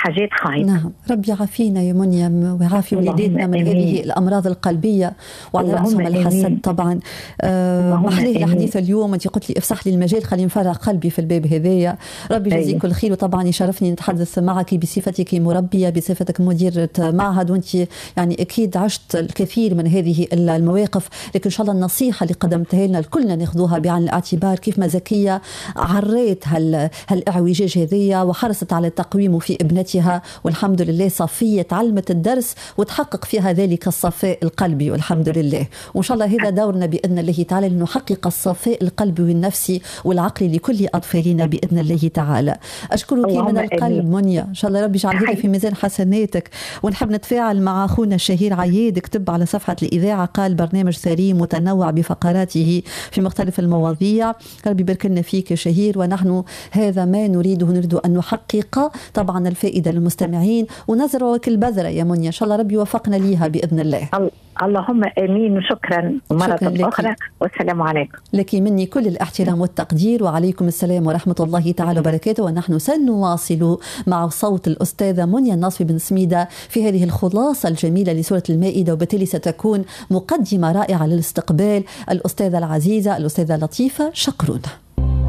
حاجات خايبة. نعم، ربي يعافينا يا منيا ويعافي وليداتنا من هذه الأمراض القلبية، وعلى رأسهم الحسد طبعا. محليه الحديث اليوم، أنت قلت لي افسح لي المجال، خليني نفرغ قلبي في الباب هذايا. ربي يجزيك كل خير، وطبعا يشرفني نتحدث معك بصفتك مربية، بصفتك مديرة معهد، وانت يعني أكيد عشت الكثير من هذه المواقف، لكن إن شاء الله النصيحة اللي قدمتها لنا كلنا ناخذوها بعين الاعتبار، كيف ما زكية عريت هالاعوجاج هذيا وحرصت على تقويمه في ابنتها، والحمد لله صفية تعلمت الدرس وتحقق فيها ذلك الصفاء القلبي والحمد لله. وإن شاء الله هذا دورنا بإذن الله تعالى، لنحقق الصفاء القلبي والنفسي والعقلي لكل أطفالنا بإذن الله تعالى. أشكرك من القلب منيا، إن شاء الله ربي يجعل هذا في ميزان حسناتك. ونحب نتفاعل مع أخونا الشهير عياد، كتب على صفحة الإذاعة قال برنامج ثري متنوع بفقراته في مختلف المواضيع. ربي يبارك لنا فيك يا شهير، ونحن هذا ما نريد أن نحقق طبعا الفائدة للمستمعين، ونزرع كالبذرة يا منيا، إن شاء الله ربي وفقنا ليها بإذن الله. اللهم آمين، وشكرا مرة أخرى، والسلام عليكم. لك مني كل الاحترام والتقدير، وعليكم السلام ورحمة الله تعالى وبركاته. ونحن سنواصل مع صوت الأستاذة منيا الناصفي بن سميدة في هذه الخلاصة الجميلة لسورة المائدة، وبالتالي ستكون مقدمة رائعة للاستقبال الأستاذة العزيزة الأستاذة لطيفة شقرون.